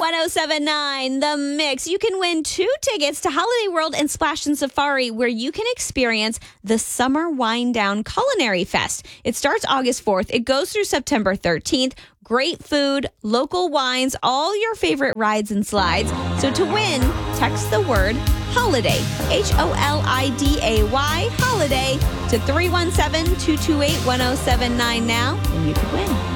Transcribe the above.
1079 The Mix. You can win 2 tickets to Holiday World and Splash and Safari, where you can experience the Summer Wind Down Culinary Fest. It starts August 4th. It goes through September 13th. Great food, local wines, all your favorite rides and slides. So to win, text the word HOLIDAY, HOLIDAY, HOLIDAY, to 317-228-1079 now, and you could win.